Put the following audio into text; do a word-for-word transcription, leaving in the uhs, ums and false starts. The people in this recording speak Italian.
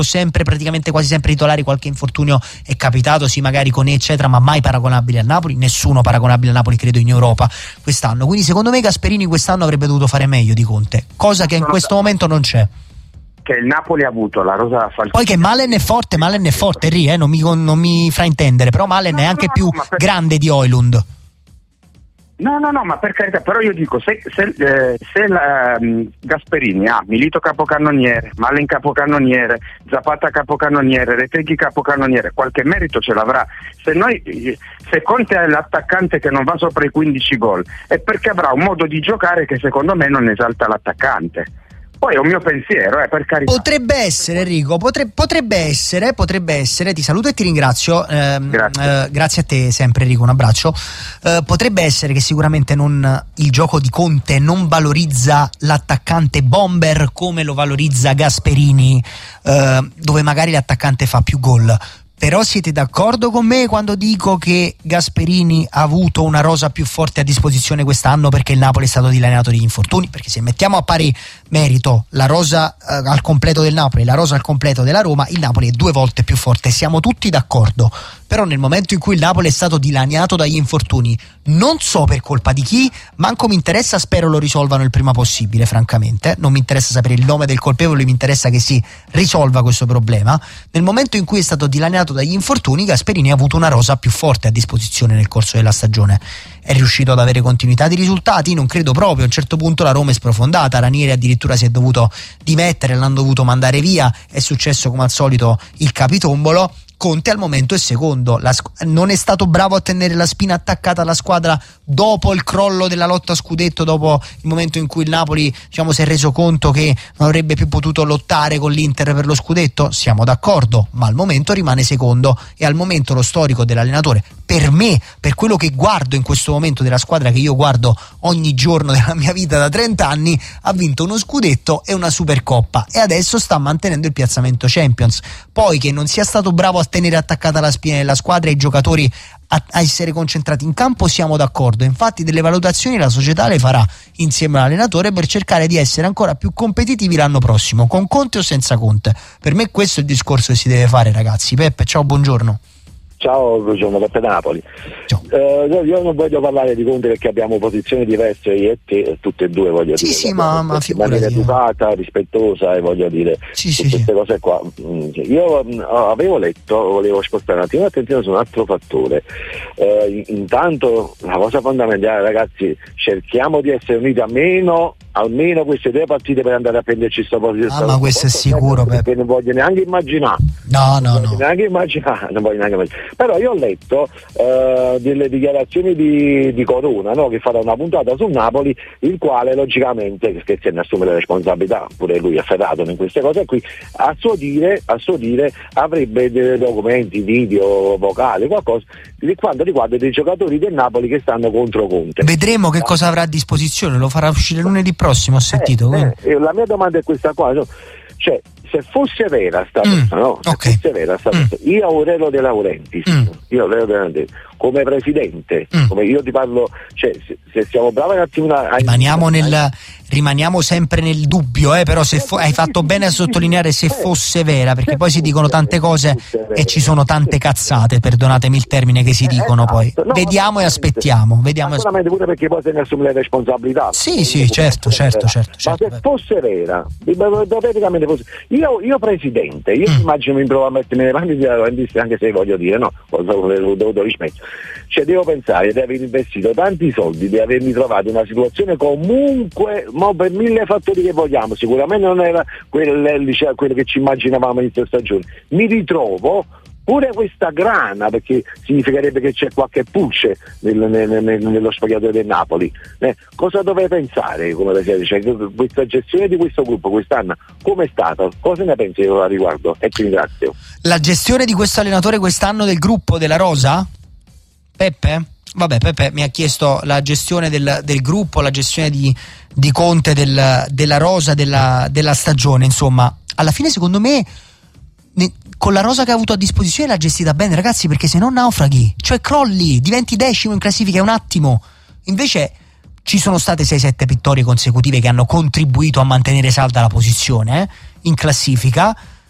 sempre, praticamente quasi sempre titolari, qualche infortunio è capitato, sì, magari con eccetera, ma mai paragonabili al Napoli, nessuno paragonabile al Napoli credo in Europa quest'anno, quindi secondo me Gasperini quest'anno avrebbe dovuto fare meglio di Conte, cosa che in questo momento non c'è. Che il Napoli ha avuto la rosa falsata. Poi che Malen è forte, Malen è forte, Ri, eh, non, mi, non mi fraintendere, però Malen no, è anche no, più no, per... grande di Højlund. No, no, no, ma per carità, però io dico, se, se, eh, se la, um, Gasperini ha Milito capocannoniere, Malen capocannoniere, Zapata capocannoniere, Retegui capocannoniere, qualche merito ce l'avrà. Se noi, se Conte è l'attaccante che non va sopra i quindici gol, è perché avrà un modo di giocare che secondo me non esalta l'attaccante. Poi è un mio pensiero, eh, per carità. Potrebbe essere, Enrico, potrebbe, potrebbe essere, potrebbe essere, ti saluto e ti ringrazio. Eh, grazie. Eh, grazie a te sempre, Enrico, un abbraccio. Eh, potrebbe essere che sicuramente non, il gioco di Conte non valorizza l'attaccante bomber come lo valorizza Gasperini, eh, dove magari l'attaccante fa più gol. Però siete d'accordo con me quando dico che Gasperini ha avuto una rosa più forte a disposizione quest'anno perché il Napoli è stato dilaniato degli infortuni? Perché se mettiamo a pari merito la rosa eh, al completo del Napoli e la rosa al completo della Roma, il Napoli è due volte più forte, siamo tutti d'accordo. Però nel momento in cui il Napoli è stato dilaniato dagli infortuni, non so per colpa di chi, manco mi interessa, spero lo risolvano il prima possibile, francamente, non mi interessa sapere il nome del colpevole, mi interessa che si risolva questo problema. Nel momento in cui è stato dilaniato dagli infortuni, Gasperini ha avuto una rosa più forte a disposizione nel corso della stagione. È riuscito ad avere continuità di risultati? Non credo proprio. A un certo punto la Roma è sprofondata, Ranieri addirittura si è dovuto dimettere, l'hanno dovuto mandare via, è successo come al solito il capitombolo. Conte al momento è secondo, la, non è stato bravo a tenere la spina attaccata alla squadra dopo il crollo della lotta a scudetto, dopo il momento in cui il Napoli, diciamo, si è reso conto che non avrebbe più potuto lottare con l'Inter per lo scudetto, siamo d'accordo, ma al momento rimane secondo e al momento lo storico dell'allenatore, per me, per quello che guardo in questo momento della squadra che io guardo ogni giorno della mia vita da trenta anni, ha vinto uno scudetto e una Supercoppa e adesso sta mantenendo il piazzamento Champions. Poi che non sia stato bravo a tenere attaccata la spina della squadra e i giocatori a, a essere concentrati in campo, siamo d'accordo. Infatti delle valutazioni la società le farà insieme all'allenatore per cercare di essere ancora più competitivi l'anno prossimo, con Conte o senza Conte. Per me questo è il discorso che si deve fare, ragazzi. Peppe, ciao, buongiorno. Ciao, buongiorno, Peppe da Napoli. Uh, io non voglio parlare di Conte perché abbiamo posizioni diverse, io e te, tutte e due, voglio sì, dire. Sì, sì, ma, ma in maniera educata, rispettosa, e voglio dire sì, tutte sì, queste sì. cose qua. Io mh, avevo letto, volevo spostare un attimo l'attenzione su un altro fattore. Uh, intanto la cosa fondamentale, ragazzi, cerchiamo di essere uniti a meno almeno queste due partite per andare a prenderci questa posizione. Ah, ma questo è sicuro, perché non voglio neanche immaginare. No, no, non voglio no. neanche immaginare, non voglio neanche immaginare. Però io ho letto uh, delle dichiarazioni di, di Corona, no? Che farà una puntata sul Napoli, il quale logicamente, che se ne assume le responsabilità, pure lui è ferrato in queste cose qui, a suo dire, a suo dire avrebbe dei documenti, video, vocali, qualcosa di quanto riguarda dei giocatori del Napoli che stanno contro Conte. Vedremo che cosa avrà a disposizione, lo farà uscire lunedì prossimo, ho sentito. Eh, eh, la mia domanda è questa qua, no? Cioè, se fosse vera sta mm, cosa, no? Se okay. fosse vera sta mm. cosa, io Aurelio De Laurentiis, mm. io Aurelio De Laurentiis, come presidente, mm. come io ti parlo, cioè se, se siamo bravi un attimo a rimaniamo nel rimaniamo sempre nel dubbio, eh, però se fo- hai fatto bene a sottolineare se fosse vera, perché poi si dicono tante cose e ci sono tante cazzate, perdonatemi il termine, che si dicono poi. Vediamo e aspettiamo, vediamo. Solamente pure perché poi se ne assume le responsabilità. Sì, sì, certo, certo, certo, certo. Ma se fosse vera, praticamente fosse, io, io presidente, io mm. immagino mi provo a mettermi le mani di Laurentiis, anche se voglio dire, no, ho dovuto rispetto. Cioè devo pensare di aver investito tanti soldi, di avermi trovato in una situazione comunque, ma per mille fattori che vogliamo, sicuramente non era quello, quello che ci immaginavamo inizio stagione. Mi ritrovo pure questa grana, perché significherebbe che c'è qualche pulce nel, nel, nel, nello spogliatoio del Napoli. Eh, cosa dovrei pensare come presidente? Cioè, questa gestione di questo gruppo quest'anno come è stata? Cosa ne pensi a riguardo? E ti ringrazio. La gestione di questo allenatore quest'anno del gruppo della Rosa? Peppe? Vabbè, Peppe mi ha chiesto la gestione del, del gruppo, la gestione di, di Conte, del, della Rosa, della, della stagione, insomma. Alla fine secondo me ne, con la Rosa che ha avuto a disposizione l'ha gestita bene, ragazzi, perché se no naufraghi, cioè crolli, diventi decimo in classifica in un attimo. Invece ci sono state sei sette vittorie consecutive che hanno contribuito a mantenere salda la posizione eh, in classifica.